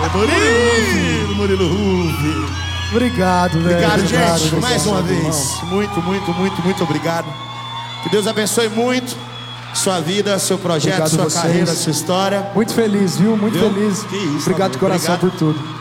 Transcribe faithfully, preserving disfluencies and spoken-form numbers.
Murilo, Murilo Ruff. Obrigado, velho. Obrigado, obrigado, gente. obrigado, Mais uma irmão. vez. Muito, muito, muito, muito obrigado. Que Deus abençoe muito sua vida, seu projeto, Obrigado sua vocês. carreira, sua história. Muito feliz, viu? Muito Viu? feliz. Que isso, Obrigado de amigo. coração Obrigado. por tudo.